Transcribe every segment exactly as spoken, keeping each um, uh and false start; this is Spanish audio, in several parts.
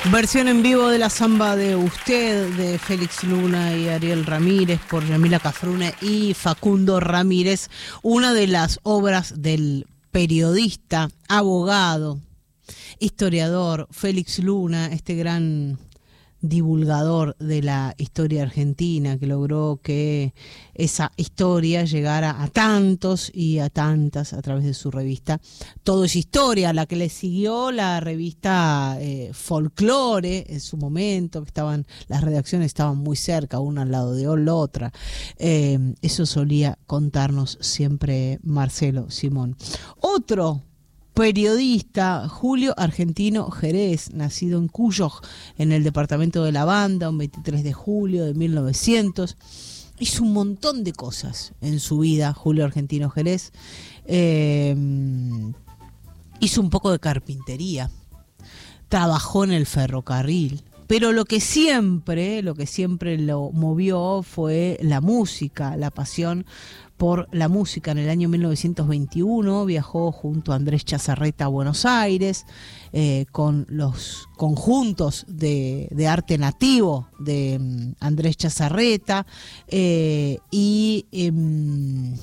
Versión en vivo de la samba de Usted, de Félix Luna y Ariel Ramírez, por Yamila Cafrune y Facundo Ramírez, una de las obras del periodista, abogado, historiador Félix Luna, este gran divulgador de la historia argentina, que logró que esa historia llegara a tantos y a tantas a través de su revista Todo es Historia, a la que le siguió la revista eh, Folklore en su momento, que estaban, las redacciones estaban muy cerca, una al lado de la otra. Eh, eso solía contarnos siempre Marcelo Simón. Otro periodista, Julio Argentino Jerez, nacido en Cuyo, en el departamento de La Banda, un veintitrés de julio de mil novecientos. Hizo un montón de cosas en su vida, Julio Argentino Jerez. Eh, hizo un poco de carpintería, trabajó en el ferrocarril, pero lo que siempre, lo que siempre lo movió fue la música, la pasión por la música. En el año mil novecientos veintiuno viajó junto a Andrés Chazarreta a Buenos Aires eh, con los conjuntos de, de arte nativo de um, Andrés Chazarreta eh, y eh,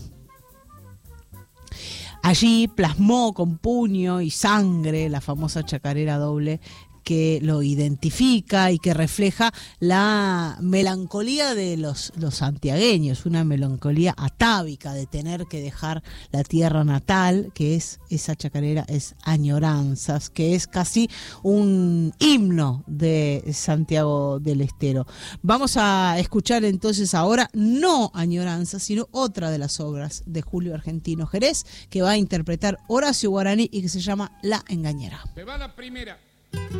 allí plasmó con puño y sangre la famosa chacarera doble, que lo identifica y que refleja la melancolía de los, los santiagueños, una melancolía atávica de tener que dejar la tierra natal, que es esa chacarera, es Añoranzas, que es casi un himno de Santiago del Estero. Vamos a escuchar entonces ahora no Añoranzas, sino otra de las obras de Julio Argentino Jerez, que va a interpretar Horacio Guaraní y que se llama La Engañera. Se va la primera.